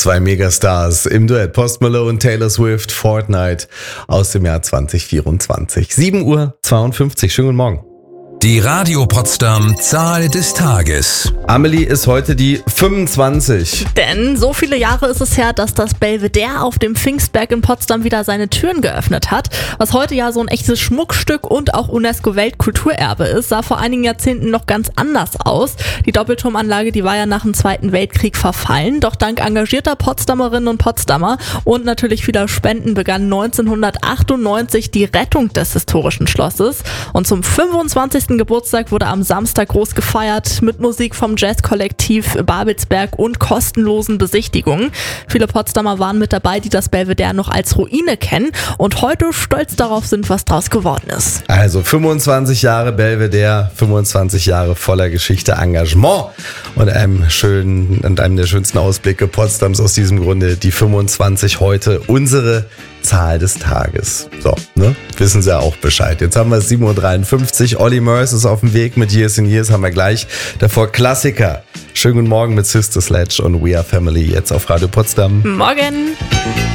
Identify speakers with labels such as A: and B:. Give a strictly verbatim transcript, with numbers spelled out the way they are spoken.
A: Zwei Megastars im Duett. Post Malone, Taylor Swift, Fortnite aus dem Jahr zwanzig vierundzwanzig. sieben Uhr zweiundfünfzig. Schönen guten Morgen.
B: Die Radio Potsdam Zahl des Tages.
A: Amelie ist heute die fünfundzwanzig.
C: Denn so viele Jahre ist es her, dass das Belvedere auf dem Pfingstberg in Potsdam wieder seine Türen geöffnet hat. Was heute ja so ein echtes Schmuckstück und auch UNESCO-Weltkulturerbe ist, sah vor einigen Jahrzehnten noch ganz anders aus. Die Doppelturmanlage, die war ja nach dem Zweiten Weltkrieg verfallen. Doch dank engagierter Potsdamerinnen und Potsdamer und natürlich vieler Spenden begann neunzehnhundertachtundneunzig die Rettung des historischen Schlosses. Und zum fünfundzwanzigsten Geburtstag wurde am Samstag groß gefeiert mit Musik vom Jazzkollektiv Babelsberg und kostenlosen Besichtigungen. Viele Potsdamer waren mit dabei, die das Belvedere noch als Ruine kennen und heute stolz darauf sind, was draus geworden ist.
A: Also fünfundzwanzig Jahre Belvedere, fünfundzwanzig Jahre voller Geschichte, Engagement und einem schönen und einem der schönsten Ausblicke Potsdams aus diesem Grunde die fünfundzwanzig heute, unsere Zahl des Tages. So, ne? Wissen Sie ja auch Bescheid. Jetzt haben wir sieben Uhr dreiundfünfzig. Olly Murs ist auf dem Weg mit Years and Years, haben wir gleich. Davor Klassiker. Schönen guten Morgen mit Sister Sledge und We Are Family jetzt auf Radio Potsdam.
C: Morgen!